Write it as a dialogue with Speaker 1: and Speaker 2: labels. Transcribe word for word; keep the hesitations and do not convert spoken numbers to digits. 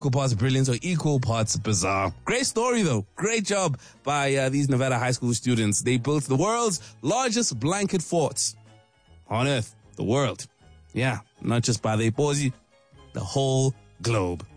Speaker 1: equal parts brilliance or equal parts bizarre. Great story though. Great job by uh, these Nevada high school students. They built the world's largest blanket forts on Earth. The world. Yeah, not just by the Iposi, the whole globe.